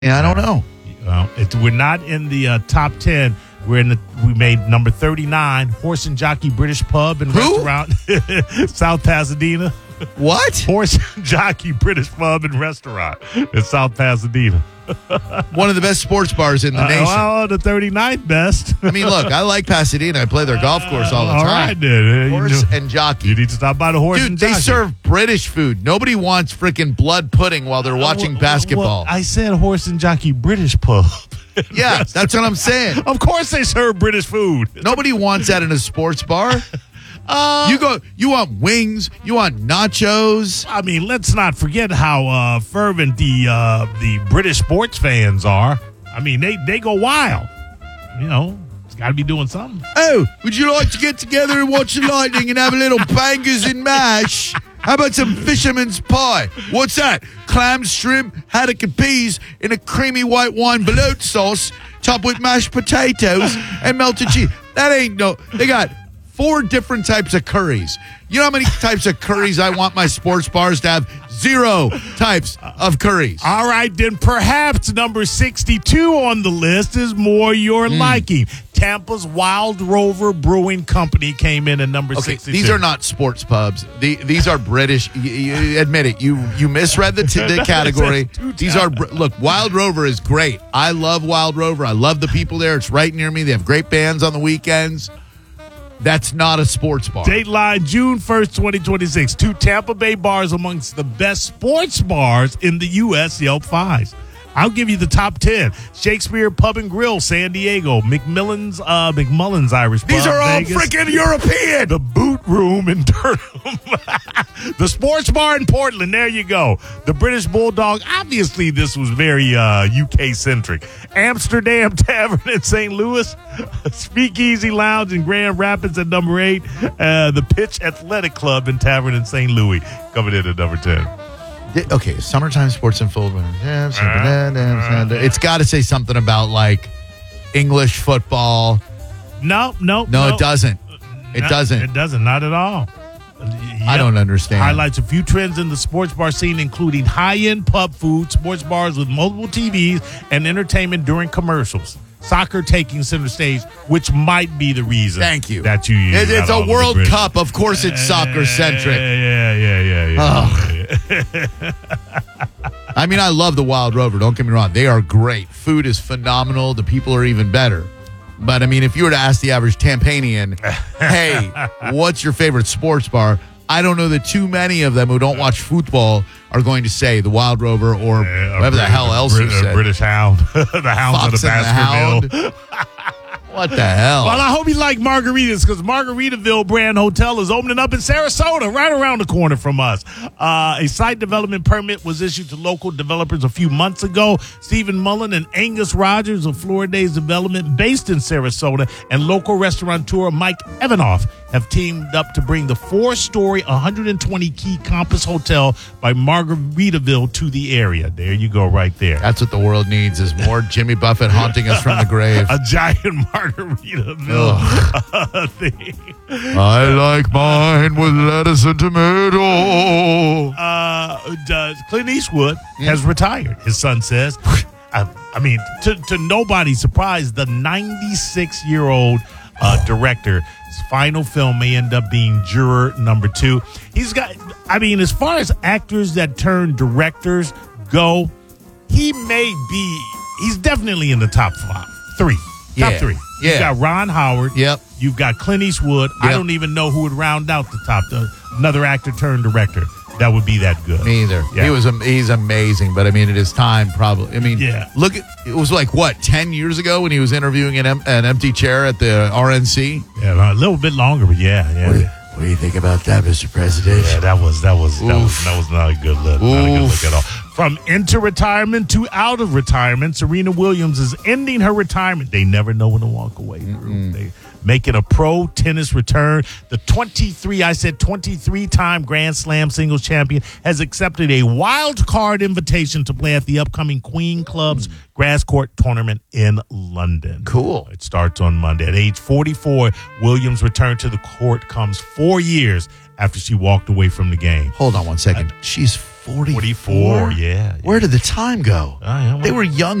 Yeah, I don't know. We're not in the top 10. We made number 39, Horse and Jockey British Pub and Restaurant, South Pasadena. What? Horse and Jockey British Pub and Restaurant in South Pasadena. One of the best sports bars in the nation. Well, the 39th best. I mean, look, I like Pasadena. I play their golf course all the time. All right, then. Horse and Jockey. You need to stop by the Horse and Jockey. Dude, they serve British food. Nobody wants freaking blood pudding while they're watching basketball. Well, I said Horse and Jockey British Pub. Yeah, that's what I'm saying. Of course they serve British food. Nobody wants that in a sports bar. You want wings, you want nachos. I mean, let's not forget how fervent the British sports fans are. I mean, they go wild. You know, it's got to be doing something. Oh, would you like to get together and watch the lightning and have a little bangers and mash? How about some fisherman's pie? What's that? Clam, shrimp, haddock, and peas in a creamy white wine velouté sauce, topped with mashed potatoes and melted cheese. That ain't no. They got 4 different types of curries. You know how many types of curries I want my sports bars to have? 0 types of curries. All right, then perhaps number 62 on the list is more your liking. Tampa's Wild Rover Brewing Company came in at number 62. These are not sports pubs. These are British. You admit it. You misread the category. These are look. Wild Rover is great. I love Wild Rover. I love the people there. It's right near me. They have great bands on the weekends. That's not a sports bar. Dateline, June 1st, 2026. 2 Tampa Bay bars amongst the best sports bars in the U.S. Yelp finds. I'll give you the top 10. Shakespeare Pub and Grill, San Diego. McMullen's Irish Pub, These are all Vegas. freaking European. The Boot Room in Durham. The Sports Bar in Portland. There you go. The British Bulldog. Obviously, this was very UK-centric. Amsterdam Tavern in St. Louis. Speakeasy Lounge in Grand Rapids at number 8. The Pitch Athletic Club and Tavern in St. Louis coming in at number 10. Okay, summertime sports in full. It's got to say something about like English football. No, it doesn't. It doesn't. It doesn't. Not at all. I don't understand. Highlights a few trends in the sports bar scene, including high-end pub food, sports bars with multiple TVs, and entertainment during commercials. Soccer taking center stage, which might be the reason. Thank you. That you use. It's a World Cup. Of course, it's soccer centric. Yeah. I mean, I love the Wild Rover. Don't get me wrong; they are great. Food is phenomenal. The people are even better. But I mean, if you were to ask the average Tampanian, "Hey, what's your favorite sports bar?" I don't know that too many of them who don't watch football are going to say the Wild Rover or whatever the hell else you said. British Hound. The Hounds of the Baskerville. What the hell? Well, I hope you like margaritas because Margaritaville Brand Hotel is opening up in Sarasota, right around the corner from us. A site development permit was issued to local developers a few months ago. Stephen Mullen and Angus Rogers of Florida's Development, based in Sarasota, and local restaurateur Mike Evanoff have teamed up to bring the 4-story, 120-key Compass Hotel by Margaritaville to the area. There you go, right there. That's what the world needs, is more Jimmy Buffett haunting us from the grave. A giant Margaritaville thing. I like mine with lettuce and tomato. Clint Eastwood has retired, his son says. I mean, to nobody's surprise, the 96-year-old director's final film may end up being Juror number 2. He's got, I mean, as far as actors that turn directors go, he's definitely in the top 3. Top 3. Yeah. You've got Ron Howard. Yep. You've got Clint Eastwood. Yep. I don't even know who would round out the top. Another actor turned director that would be that good. Me either. Yeah. He's amazing, but I mean, it is time probably. I mean, look at, it was like, what, 10 years ago when he was interviewing an empty chair at the RNC? Yeah, a little bit longer, but yeah. What do you think about that, Mr. President? Yeah, that was not a good look. Not a good look at all. From into retirement to out of retirement, Serena Williams is ending her retirement. They never know when to walk away. They making a pro tennis return. The 23-time Grand Slam singles champion has accepted a wild card invitation to play at the upcoming Queen Club's grass court tournament in London. Cool. It starts on Monday. At age 44, Williams' return to the court comes 4 years after she walked away from the game. Hold on one second. She's 44? 44, yeah. Where did the time go? Yeah, well- They were young